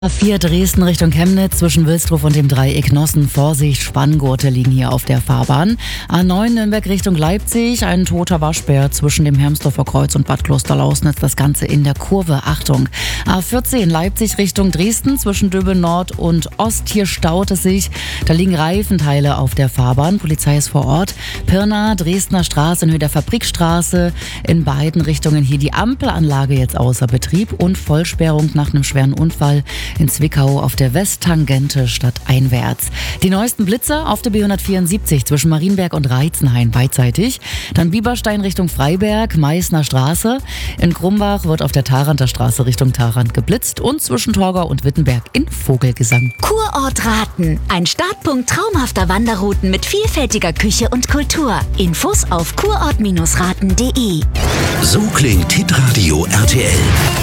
A4 Dresden Richtung Chemnitz zwischen Wilsdruf und dem Dreieck Nossen. Vorsicht, Spanngurte liegen hier auf der Fahrbahn. A9 Nürnberg Richtung Leipzig, ein toter Waschbär zwischen dem Hermsdorfer Kreuz und Bad Klosterlausnitz. Das Ganze in der Kurve. Achtung. A14 Leipzig Richtung Dresden zwischen Döbeln Nord und Ost. Hier staut es sich. Da liegen Reifenteile auf der Fahrbahn. Polizei ist vor Ort. Pirna, Dresdner Straße in Höhe der Fabrikstraße. In beiden Richtungen hier die Ampelanlage jetzt außer Betrieb und Vollsperrung nach einem schweren Unfall in Zwickau auf der Westtangente stadteinwärts. Die neuesten Blitze auf der B174 zwischen Marienberg und Reitzenhain beidseitig. Dann Bieberstein Richtung Freiberg, Meißner Straße. In Krumbach wird auf der Tharanter Straße Richtung Tharant geblitzt und zwischen Torgau und Wittenberg in Vogelgesang. Kurort Raten. Ein Startpunkt traumhafter Wanderrouten mit vielfältiger Küche und Kultur. Infos auf kurort-raten.de. So klingt Hitradio RTL.